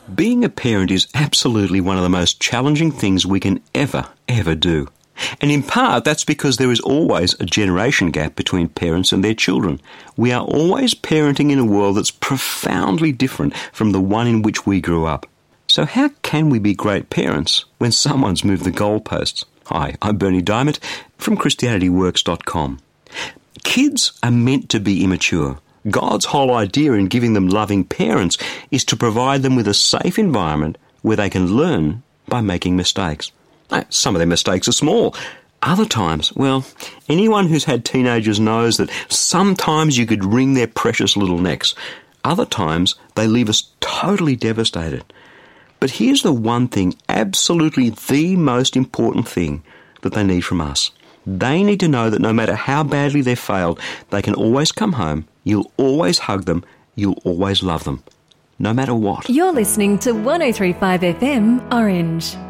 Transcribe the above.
Being a parent is absolutely one of the most challenging things we can ever do. And in part, that's because there is always a generation gap between parents and their children. We are always parenting in a world that's profoundly different from the one in which we grew up. So how can we be great parents when someone's moved the goalposts? Hi, I'm Bernie Diamond from ChristianityWorks.com. Kids are meant to be immature. God's whole idea in giving them loving parents is to provide them with a safe environment where they can learn by making mistakes. Some of their mistakes are small. Other times, well, anyone who's had teenagers knows that sometimes you could wring their precious little necks. Other times, they leave us totally devastated. But here's the one thing, absolutely the most important thing that they need from us. They need to know that no matter how badly they've failed, they can always come home, you'll always hug them, you'll always love them, no matter what. You're listening to 103.5 FM Orange.